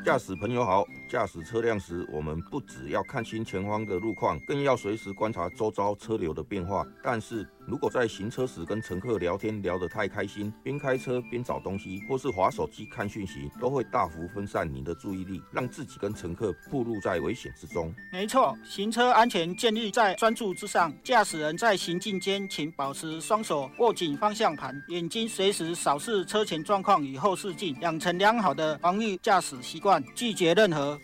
驾驶朋友好，驾驶车辆时，我们不只要看清前方的路况，更要随时观察周遭车流的变化。但是如果在行车时跟乘客聊天聊得太开心，边开车边找东西，或是滑手机看讯息，都会大幅分散你的注意力，让自己跟乘客暴露在危险之中。 没错，行车安全建立在专注之上。驾驶人在行进间，请保持双手握紧方向盘，眼睛随时扫视车前状况与后视镜，养成良好的防御驾驶习惯，拒绝任何